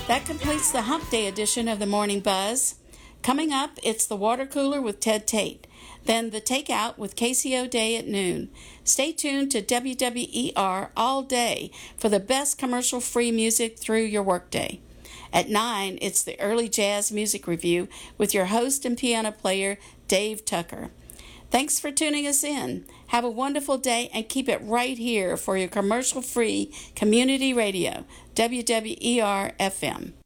That completes the Hump Day edition of the Morning Buzz. Coming up, it's the Water Cooler with Ted Tate. Then the Takeout with Casey O'Day at noon. Stay tuned to WWER all day for the best commercial-free music through your workday. At 9, it's the Early Jazz Music Review with your host and piano player, Dave Tucker. Thanks for tuning us in. Have a wonderful day and keep it right here for your commercial-free community radio, WWER FM.